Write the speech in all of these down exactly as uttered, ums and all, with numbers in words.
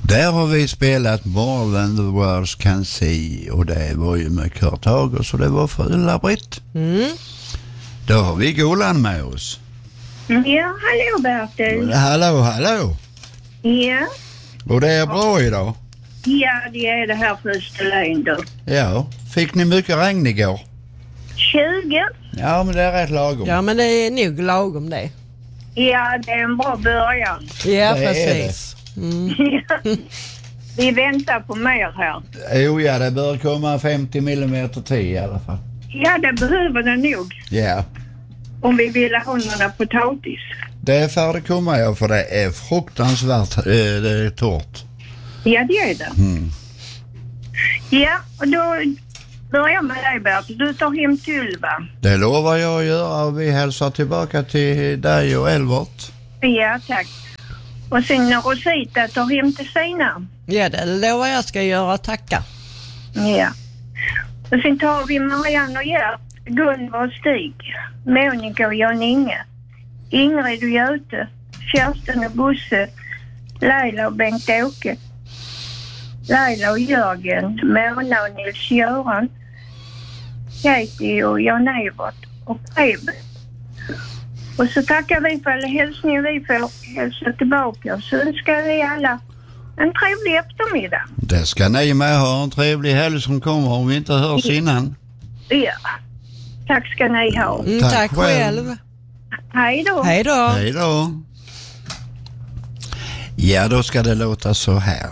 Där har vi spelat More Than the Words Can See, och det var ju med Kurt Hager, så det var för Ulla-Britt. Mm. Då har vi Golan med oss. Ja, hallå Bertil. Hallå, hallå. Ja. Och det är bra idag? Ja, det är det här på Österlen då. Ja, fick ni mycket regn igår? tjugo. Ja, men det är rätt lagom. Ja, men det är nog lagom det. Ja, det är en bra början. Ja, det precis. Mm. Vi väntar på mer här. Jo, ja, det bör komma femtio millimeter till i alla fall. Ja, det behöver det nog. Ja. Om vi vill ha några potatis. Det är färdigt komma, ja, för det är fruktansvärt eh, det är torrt. Ja, det är det. Mm. Ja, och då börjar jag med dig, Bertil. Du tar hem till Ylva. Det lovar jag att göra, och vi hälsar tillbaka till dig och Elvert. Ja, tack. Och sen Rosita tar hem till Sina. Ja, det lovar jag ska göra, tacka. Ja. Och sen tar vi Marianne och Gert, Gunvar och Stig, Monica och Jan-Inge, Ingrid och Göte, Kerstin och Bosse, Laila och Bengt-Åke, Laila och Jörgen, Mona och Nils-Göran, Katie och Jan-Evert och Preben. Och så tackar vi för alla hälsningar vi får hälsa tillbaka. Så önskar vi alla en trevlig eftermiddag. Det ska ni med ha, en trevlig helg som kommer om vi inte hörs innan. Ja, tack ska ni ha. Mm, tack tack själv. själv. Hej då. Hej då. Hej då. Ja, då ska det låta så här.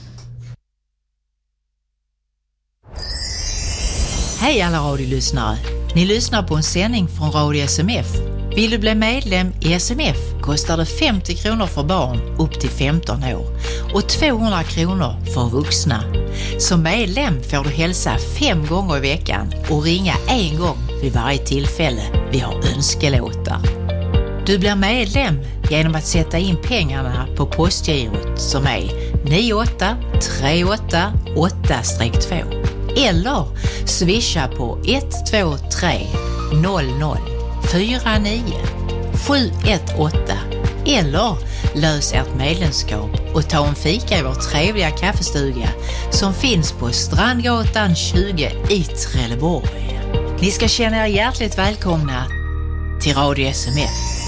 Hej alla radiolyssnare. Ni lyssnar på en sändning från Radio S M F. Vill du bli medlem i S M F kostar det femtio kronor för barn upp till femton år och tvåhundra kronor för vuxna. Som medlem får du hälsa fem gånger i veckan och ringa en gång vid varje tillfälle vi har önskelåtar. Du blir medlem genom att sätta in pengarna på postgirot som är nio åtta tre åtta åtta två eller swisha på ett två tre noll noll fyra nio sju ett åtta eller lös ert medlemskap och ta en fika i vår trevliga kaffestuga som finns på Strandgatan tjugo i Trelleborg. Ni ska känna er hjärtligt välkomna till Radio S M F.